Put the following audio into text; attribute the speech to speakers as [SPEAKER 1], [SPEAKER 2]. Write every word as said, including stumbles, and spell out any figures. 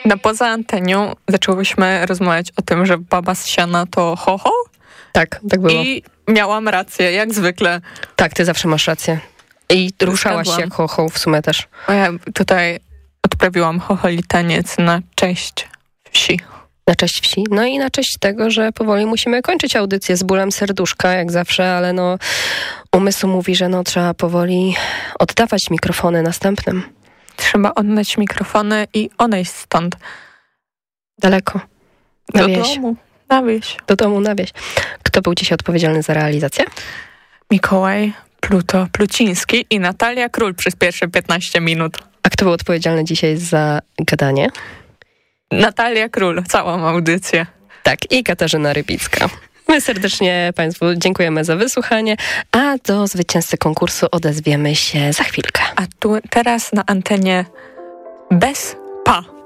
[SPEAKER 1] Na poza antenią zaczęłyśmy rozmawiać o tym, że baba z siana to ho-ho.
[SPEAKER 2] Tak, tak było.
[SPEAKER 1] I miałam rację, jak zwykle.
[SPEAKER 2] Tak, ty zawsze masz rację. I ruszałaś się jak ho-ho w sumie też.
[SPEAKER 1] Ja tutaj odprawiłam chocholi taniec na cześć wsi.
[SPEAKER 2] Na cześć wsi. No i na cześć tego, że powoli musimy kończyć audycję z bólem serduszka, jak zawsze, ale no umysł mówi, że no trzeba powoli oddawać mikrofony następnym.
[SPEAKER 1] Trzeba oddać mikrofony i odejść stąd.
[SPEAKER 2] Daleko. Na
[SPEAKER 1] Do
[SPEAKER 2] wieś.
[SPEAKER 1] domu, na wieś.
[SPEAKER 2] Do domu, na wieś. Kto był dzisiaj odpowiedzialny za realizację?
[SPEAKER 1] Mikołaj Pluto Pluciński i Natalia Król przez pierwsze piętnaście minut.
[SPEAKER 2] A kto był odpowiedzialny dzisiaj za gadanie?
[SPEAKER 1] Natalia Król, całą audycję.
[SPEAKER 2] Tak, i Katarzyna Rybicka. My serdecznie Państwu dziękujemy za wysłuchanie, a do zwycięzcy konkursu odezwiemy się za chwilkę.
[SPEAKER 1] A tu teraz na antenie bez pa.